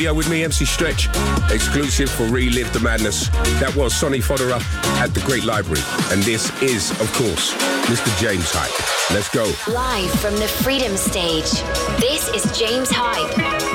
Here with me, MC Stretch, exclusive for Relive the Madness. That was Sonny Fodera at the Great Library. And this is, of course, Mr. James Hype. Let's go. Live from the Freedom Stage, this is James Hype.